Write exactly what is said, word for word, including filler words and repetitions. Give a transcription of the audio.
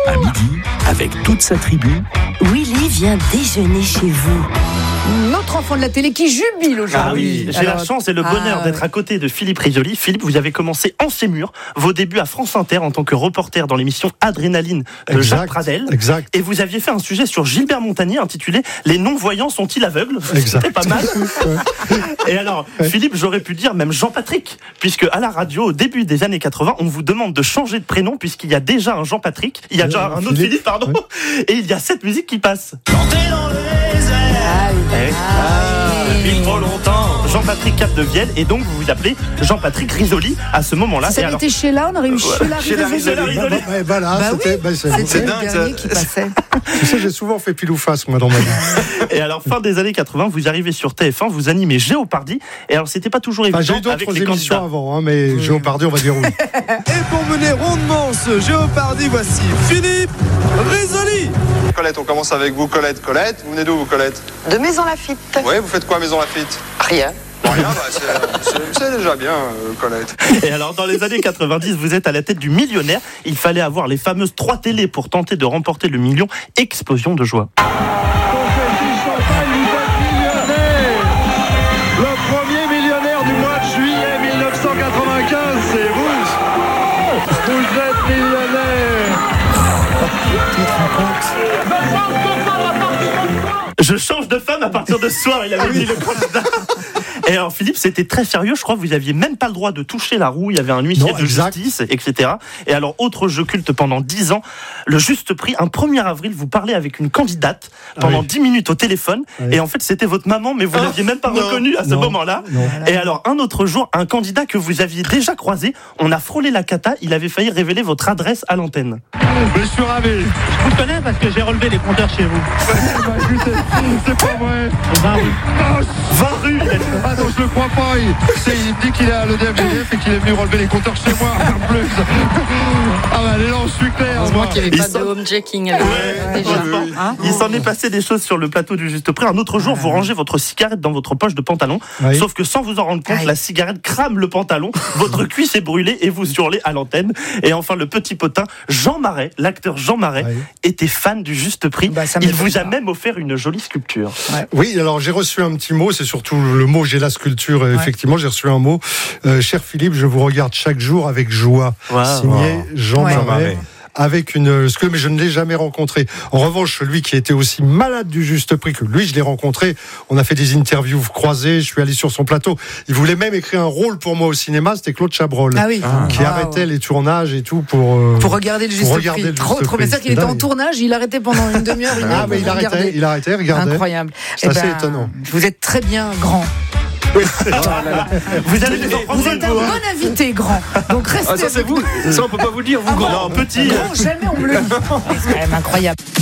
À midi, avec toute sa tribu, Willy vient déjeuner chez vous. Notre enfant de la télé qui jubile aujourd'hui. Ah oui, j'ai Alors, la chance et le bonheur ah, d'être à côté de Philippe Risoli. Philippe, vous avez commencé en Sémur, vos débuts à France Inter en tant que reporter dans l'émission Adrénaline de Exact, Jacques Pradel. Exact. Et vous aviez fait un sujet sur Gilbert Montagnier intitulé « Les non-voyants sont-ils aveugles ?» C'était pas mal. Et alors, Ouais. Philippe, j'aurais pu dire même Jean-Patrick, puisque à la radio, au début des années quatre-vingts, on vous demande de changer de prénom puisqu'il y a déjà un Jean-Patrick, il y a Ouais, déjà un Philippe, autre Philippe, pardon, ouais. et il y a cette musique qui passe. Ah oui. Eh, Ah oui. Depuis trop longtemps, Jean-Patrick Capdevielle, et donc vous vous appelez Jean-Patrick Risoli à ce moment-là. Si ça Et avait alors- été Sheila, on aurait eu Sheila Sheila Risoli. Risoli. Bah, bah, voilà, Bah c'était, oui, bah, c'est- c'était c'est le dingue, dernier ça. qui passait. Tu sais, j'ai souvent fait pile ou face, moi, dans ma vie. Et alors, fin des années quatre-vingts, vous arrivez sur T F un, vous animez Géopardy. Et alors, c'était pas toujours évident Enfin, j'ai eu avec d'autres les émissions candidats. avant, hein, mais Géopardy, on va dire oui. Et pour mener rondement ce Géopardy, voici Philippe Risoli. Colette, on commence avec vous, Colette. Colette, vous venez d'où, vous, Colette? De Maison Lafitte. Oui, vous faites quoi à Maison Lafitte? Rien. Bon, rien, bah, c'est, c'est- c'est déjà bien, euh, Colette. Et alors, dans les années quatre-vingt-dix, vous êtes à la tête du Millionnaire. Il fallait avoir les fameuses trois télés pour tenter de remporter le million. Explosion de joie. Le premier millionnaire du mois de juillet mille neuf cent quatre-vingt-quinze, c'est vous. Vous êtes millionnaire. Je change de femme à partir de ce soir, il avait dit le candidat. Et alors Philippe, c'était très sérieux, je crois que vous aviez même pas le droit de toucher la roue, il y avait un huissier Non, de exact. justice, et cetera. Et alors, autre jeu culte pendant dix ans, le Juste Prix, un premier avril, vous parlez avec une candidate pendant Ah oui. dix minutes au téléphone, Oui. et en fait c'était votre maman, mais vous Oh, l'aviez même pas non. reconnue à ce Non. moment-là. Non. Et alors, un autre jour, un candidat que vous aviez déjà croisé, on a frôlé la cata, il avait failli révéler votre adresse à l'antenne. Mais je suis ravi. Je vous connais parce que j'ai relevé les compteurs chez vous. Bah, écoutez, c'est pas vrai. Ah, vingt rues il a dit. ah non, je le crois pas. Il, c'est- il me dit qu'il est à l'E D F G D F et qu'il est venu relever les compteurs chez moi. En plus. Ah bah, allez là, je suis clair. Heureusement moi. qu'il n'y avait Ils pas sont- de homejacking avec Ouais, déjà. heureusement. Hein Il s'en est passé des choses sur le plateau du Juste Prix. Un autre jour, vous rangez votre cigarette dans votre poche de pantalon. Oui. Sauf que sans vous en rendre compte, Aïe. la cigarette crame le pantalon, votre cuisse est brûlée et vous hurlez à l'antenne. Et enfin, le petit potin, Jean Marais, l'acteur Jean Marais, Oui. était fan du Juste Prix. Bah, ça Il m'étonne vous a pas. même offert une jolie sculpture. Oui, alors j'ai reçu un petit mot, c'est surtout le mot, j'ai la sculpture, euh, effectivement, j'ai reçu un mot. Euh, cher Philippe, je vous regarde chaque jour avec joie. Wow. Signé Jean Ouais. Marais. Avec une, ce que, mais je ne l'ai jamais rencontré. En revanche, celui qui était aussi malade du Juste Prix que lui, je l'ai rencontré. On a fait des interviews croisées. Je suis allé sur son plateau. Il voulait même écrire un rôle pour moi au cinéma. C'était Claude Chabrol, Ah oui. qui Ah, arrêtait ouais. les tournages et tout pour euh, Pour regarder le pour Juste regarder Prix. le Trop, Juste trop. Prix. Mais c'est qu'il C'est était en dingue. tournage, il arrêtait pendant une demi-heure, une heure. Ah, mais il pour arrêtait, regarder. il arrêtait, regardait. Incroyable. C'est Eh assez ben, étonnant. Vous êtes très bien grand. Vous allez nous en prendre Vous une, êtes un vous, hein. bon invité, grand. Donc restez. Ah, ça, c'est avec vous. nous. Ça, on peut pas vous le dire, vous, Ah bon grand. Non, petit. Grand, jamais on me le dit. C'est quand même incroyable.